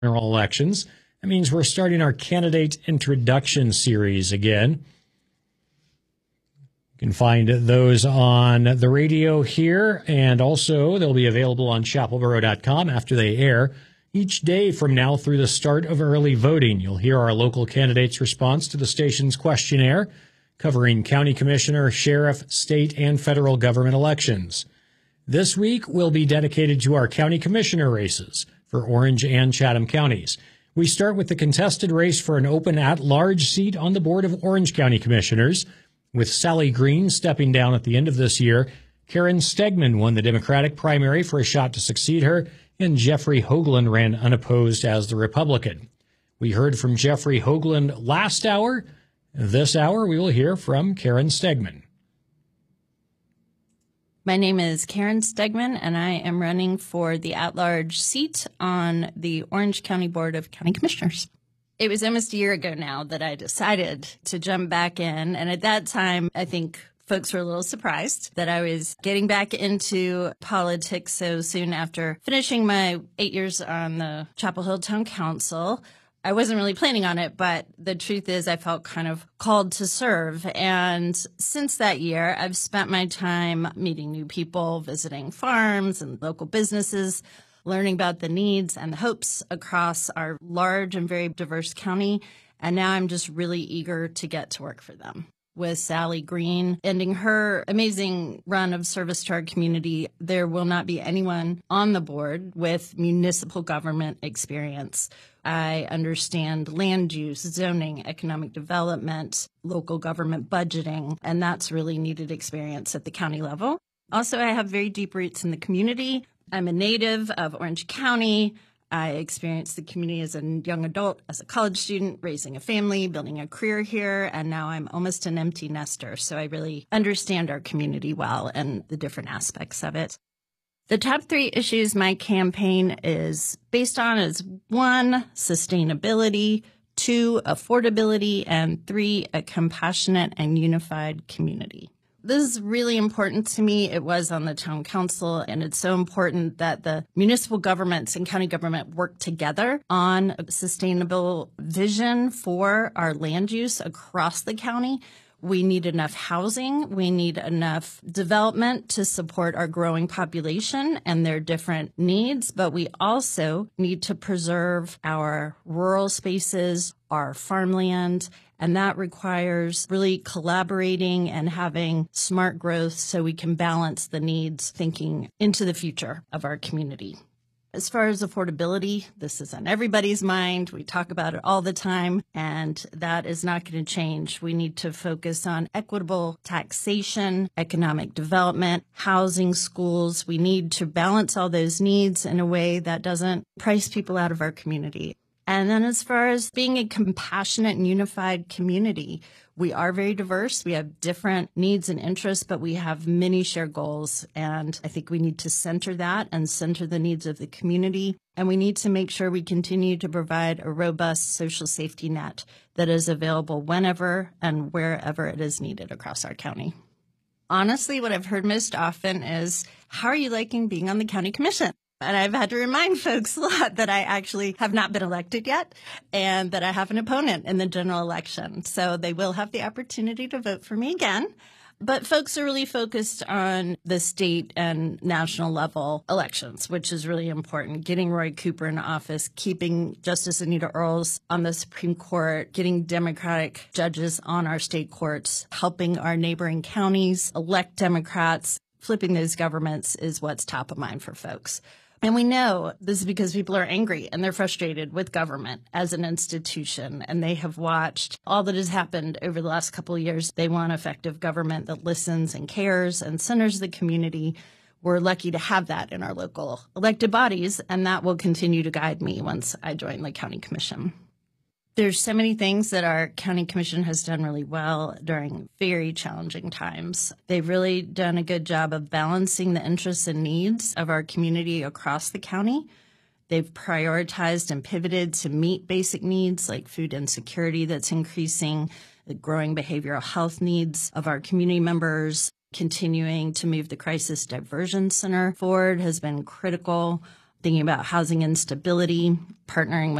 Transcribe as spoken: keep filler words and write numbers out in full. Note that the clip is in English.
general elections. That means we're starting our candidate introduction series again. You can find those on the radio here, and also they'll be available on chapel boro dot com after they air. Each day from now through the start of early voting, you'll hear our local candidates' response to the station's questionnaire, covering county commissioner, sheriff, state, and federal government elections. This week will be dedicated to our county commissioner races for Orange and Chatham counties. We start with the contested race for an open at-large seat on the board of Orange County Commissioners. With Sally Green stepping down at the end of this year, Karen Stegman won the Democratic primary for a shot to succeed her, and Jeffrey Hoagland ran unopposed as the Republican. We heard from Jeffrey Hoagland last hour. This hour, we will hear from Karen Stegman. My name is Karen Stegman, and I am running for the at-large seat on the Orange County Board of County Commissioners. It was almost a year ago now that I decided to jump back in, and at that time, I think folks were a little surprised that I was getting back into politics so soon after finishing my eight years on the Chapel Hill Town Council. I wasn't really planning on it, but the truth is I felt kind of called to serve. And since that year, I've spent my time meeting new people, visiting farms and local businesses, learning about the needs and the hopes across our large and very diverse county. And now I'm just really eager to get to work for them. With Sally Green ending her amazing run of service to our community, there will not be anyone on the board with municipal government experience. I understand land use, zoning, economic development, local government budgeting, and that's really needed experience at the county level. Also, I have very deep roots in the community. I'm a native of Orange County. I experienced the community as a young adult, as a college student, raising a family, building a career here, and now I'm almost an empty nester. So I really understand our community well and the different aspects of it. The top three issues my campaign is based on is one, sustainability, two, affordability, and three, a compassionate and unified community. This is really important to me. It was on the town council, and it's so important that the municipal governments and county government work together on a sustainable vision for our land use across the county. We need enough housing. We need enough development to support our growing population and their different needs. But we also need to preserve our rural spaces, our farmland, and that requires really collaborating and having smart growth so we can balance the needs thinking into the future of our community. As far as affordability, this is on everybody's mind. We talk about it all the time, and that is not going to change. We need to focus on equitable taxation, economic development, housing, schools. We need to balance all those needs in a way that doesn't price people out of our community. And then as far as being a compassionate and unified community, we are very diverse. We have different needs and interests, but we have many shared goals. And I think we need to center that and center the needs of the community. And we need to make sure we continue to provide a robust social safety net that is available whenever and wherever it is needed across our county. Honestly, what I've heard most often is, how are you liking being on the county commission? And I've had to remind folks a lot that I actually have not been elected yet and that I have an opponent in the general election. So they will have the opportunity to vote for me again. But folks are really focused on the state and national level elections, which is really important. Getting Roy Cooper in office, keeping Justice Anita Earls on the Supreme Court, getting Democratic judges on our state courts, helping our neighboring counties elect Democrats. Flipping those governments is what's top of mind for folks. And we know this is because people are angry and they're frustrated with government as an institution, and they have watched all that has happened over the last couple of years. They want effective government that listens and cares and centers the community. We're lucky to have that in our local elected bodies, and that will continue to guide me once I join the county commission. There's so many things that our county commission has done really well during very challenging times. They've really done a good job of balancing the interests and needs of our community across the county. They've prioritized and pivoted to meet basic needs like food insecurity that's increasing, the growing behavioral health needs of our community members. Continuing to move the Crisis Diversion Center forward has been critical. thinking about housing instability, partnering with